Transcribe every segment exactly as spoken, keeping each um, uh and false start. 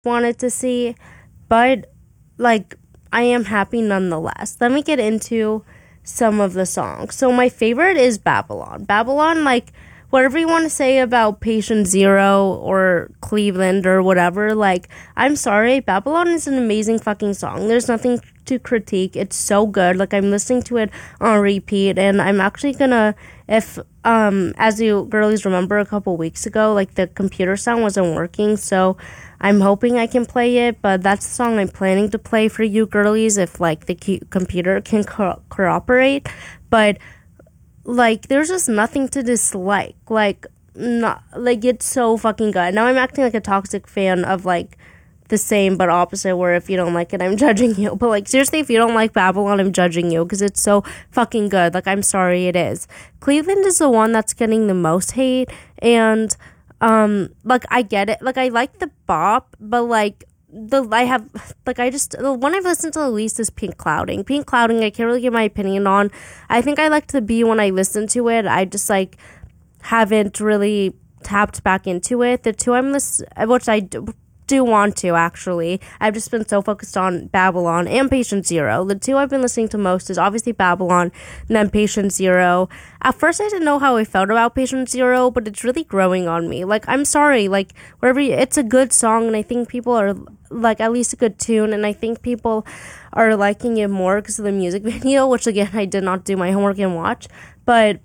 wanted to see, but like I am happy nonetheless. Let me get into some of the songs. So my favorite is Babylon. Babylon, like whatever you want to say about Patient Zero or Cleveland or whatever, like I'm sorry, Babylon is an amazing fucking song. There's nothing to critique. It's so good. Like I'm listening to it on repeat, and I'm actually gonna, if um as you girlies remember a couple weeks ago, like the computer sound wasn't working, so I'm hoping I can play it, but that's the song I'm planning to play for you girlies if like the cu- computer can co- cooperate. But like there's just nothing to dislike. Like not like it's so fucking good. Now I'm acting like a toxic fan of like the same but opposite, where if you don't like it I'm judging you, but like seriously, if you don't like Babylon I'm judging you because it's so fucking good. Like I'm sorry, it is. Cleveland is the one that's getting the most hate, and um like I get it, like I like the bop, but like the I have like I just the one I've listened to the least is Pink Clouding. Pink Clouding I can't really give my opinion on. I think I liked the B when I listened to it. I just like haven't really tapped back into it. The two I'm list which I do, do want to actually. I've just been so focused on Babylon and Patient Zero. The two I've been listening to most is obviously Babylon and then Patient Zero. At first I didn't know how I felt about Patient Zero, but it's really growing on me. Like I'm sorry, like wherever you, it's a good song, and I think people are like at least a good tune, and I think people are liking it more because of the music video, which again I did not do my homework and watch. But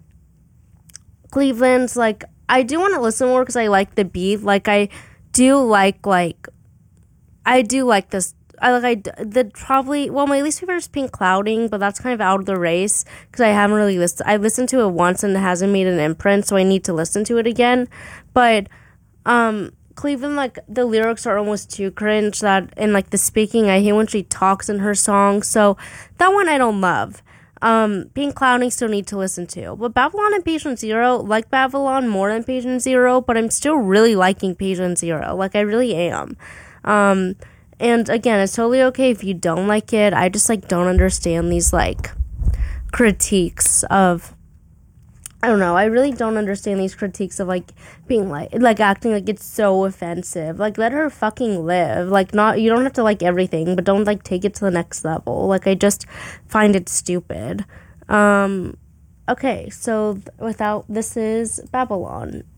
Cleveland's like I do want to listen more because I like the beat. Like I do like like I do like this. I like I the probably well my least favorite is Pink Clouding, but that's kind of out of the race because I haven't really listened. I listened to it once and it hasn't made an imprint, so I need to listen to it again. But um Cleveland, like the lyrics are almost too cringe. That and like the speaking, I hate when she talks in her songs. So that one I don't love. Um, Pink Clouding still need to listen to. But Babylon and Patient Zero, like Babylon more than Patient Zero, but I'm still really liking Patient Zero. Like I really am. Um, and again, it's totally okay if you don't like it. I just like don't understand these like critiques of I don't know. I really don't understand these critiques of like being like like acting like it's so offensive. Like let her fucking live. Like not you don't have to like everything, but don't like take it to the next level. Like I just find it stupid. Um okay, so th- without this is Babylon.